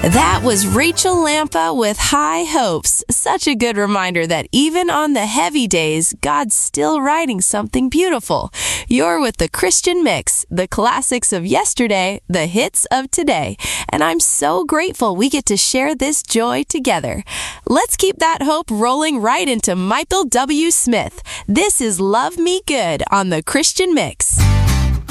That was Rachel Lampa with High Hopes. Such a good reminder that even on the heavy days, God's still writing something beautiful. You're with the Christian Mix, the classics of yesterday, the hits of today. And I'm so grateful we get to share this joy together. Let's keep that hope rolling right into Michael W. Smith. This is Love Me Good on the Christian Mix.